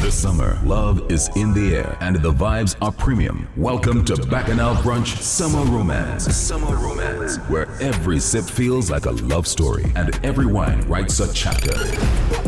The summer, love is in the air and the vibes are premium. Welcome to Bacchanal Brunch Summer Romance. Summer Romance, where every sip feels like a love story and every wine writes a chapter.